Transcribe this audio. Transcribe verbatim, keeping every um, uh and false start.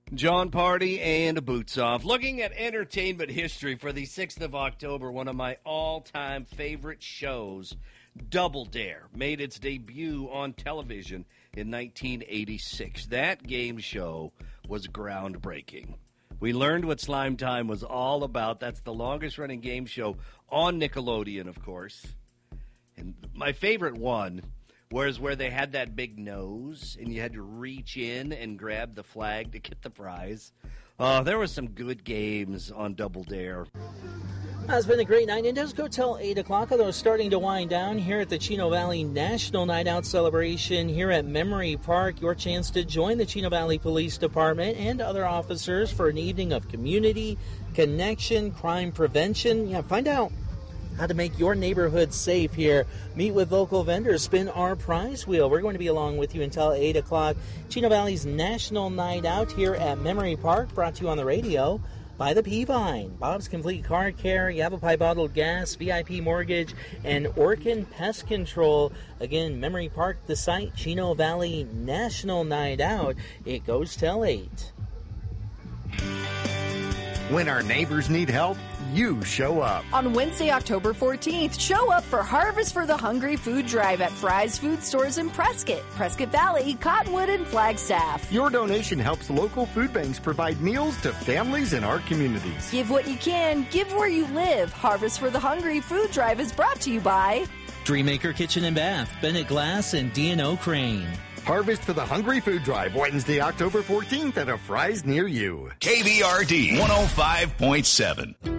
John Party and Boots Off. Looking at entertainment history for the sixth of October, one of my all-time favorite shows, Double Dare, made its debut on television in nineteen eighty-six. That game show was groundbreaking. We learned what Slime Time was all about. That's the longest-running game show on Nickelodeon, of course. And my favorite one was where they had that big nose, and you had to reach in and grab the flag to get the prize. Oh, there were some good games on Double Dare. It's been a great night. It does go till eight o'clock, although it's starting to wind down here at the Chino Valley National Night Out celebration here at Memory Park. Your chance to join the Chino Valley Police Department and other officers for an evening of community, connection, crime prevention. Yeah, find out how to make your neighborhood safe here. Meet with local vendors, spin our prize wheel. We're going to be along with you until eight o'clock. Chino Valley's National Night Out here at Memory Park, brought to you on the radio by the Peavine, Bob's Complete Car Care, Yavapai Bottled Gas, V I P Mortgage, and Orkin Pest Control. Again, Memory Park, the site, Chino Valley National Night Out. It goes till eight. When our neighbors need help, you show up. On Wednesday, October fourteenth, show up for Harvest for the Hungry food drive at Fry's Food Stores in Prescott, Prescott Valley, Cottonwood, and Flagstaff. Your donation helps local food banks provide meals to families in our communities. Give what you can, give where you live. Harvest for the Hungry food drive is brought to you by Dreammaker Kitchen and Bath, Bennett Glass, and D and O Crane. Harvest for the Hungry food drive, Wednesday, October fourteenth at a Fry's near you. K V R D one oh five point seven.